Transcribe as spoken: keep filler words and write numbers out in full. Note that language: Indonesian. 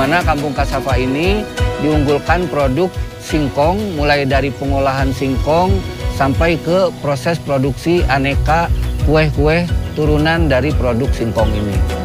mana Kampung Cassava ini diunggulkan produk singkong, mulai dari pengolahan singkong sampai ke proses produksi aneka kue-kue turunan dari produk singkong ini.